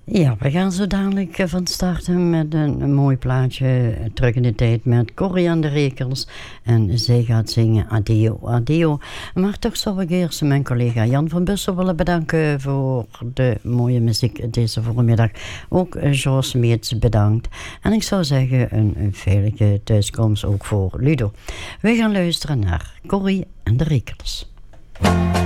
Ja, we gaan zo dadelijk van starten met een mooi plaatje. Terug in de tijd met Corrie en de Rekels. En zij gaat zingen Adeo, Adeo. Maar toch zou ik eerst mijn collega Jan van Bussel willen bedanken voor de mooie muziek deze voormiddag. Ook Jos Meets bedankt. En ik zou zeggen een veilige thuiskomst ook voor Ludo. We gaan luisteren naar Corrie en de Rekels.